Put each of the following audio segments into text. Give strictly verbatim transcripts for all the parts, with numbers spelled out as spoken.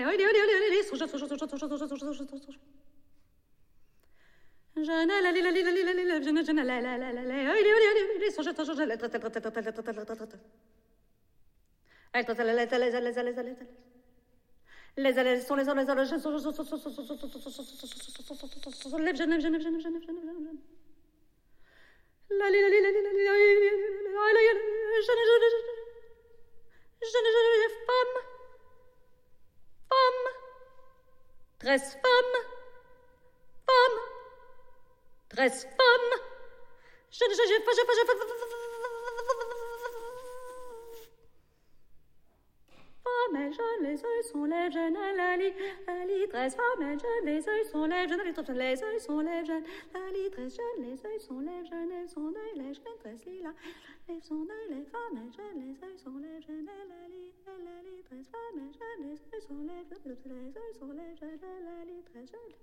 Les allées sont les allées, les allées sont les Genève, Genève, Genève, Genève, Genève, Genève. La li la li la li la li la li Genève, femme, femme, treize femmes, femme, treize femmes. Genève, Genève, Genève, femmes et jeunes, les yeux sont les jeunes, la li, la li, treize femmes et jeunes, les yeux sont les jeunes, les les yeux sont les jeunes, la li, treize jeunes, les yeux sont les jeunes, et son œil, les jeunes, treize lilas, les son œil, les femmes et jeunes, les yeux sont les jeunes, la li, la li, treize femmes et jeunes, les yeux sont les jeunes, les yeux sont les jeunes, la li, treize jeunes.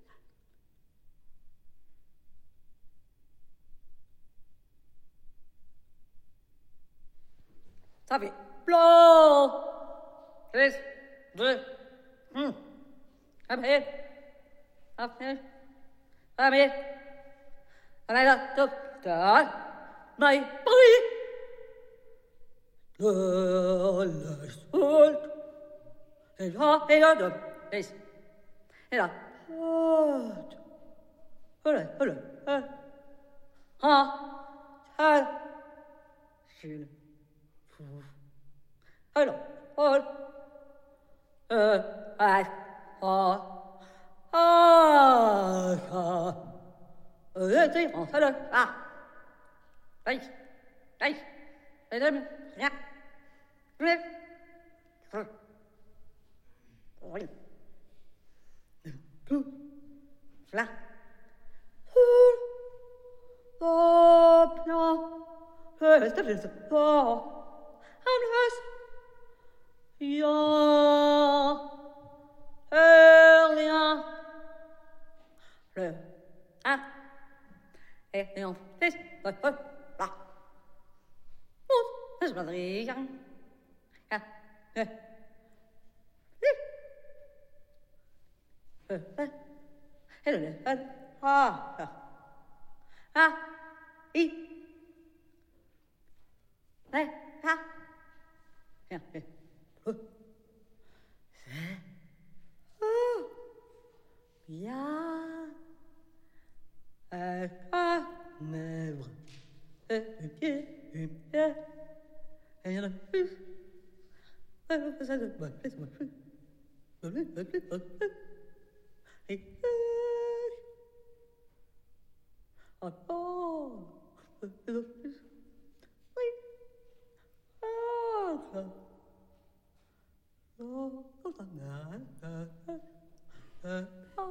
Ça fait plomb. Tres, deux, un. Après, après, après, après, là, top, top, mais, oui. Le, le, sol, et là, et là, deux, et, et là, voilà, voilà, voilà, ah, ah, je, alors, oh. Euh, ah, ah, ah, ah, euh, c'est bon, ça le, ah, aïe, aïe, aïe, aïe, rien, rien, oui, tout, là, oh, non, euh, c'est juste, oh, I'm Ya, rien, le, ah, et on fait, là, oh, c'est pas rien, ah, eh, eh, eh, et le, ah, ah, ah, i, eh, ah, bien, eh. Oh, bien, à nèvre, et pied, et pied, et il y en a plus. Ça ne va plus, ça va plus. Et encore, oui, ah, oh, oh, ah, ah, ah, ah,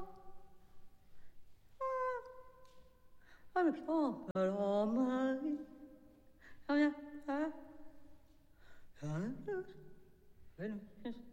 ah, mais oh, alors, Marie, ah, ah, ah, ah, ah,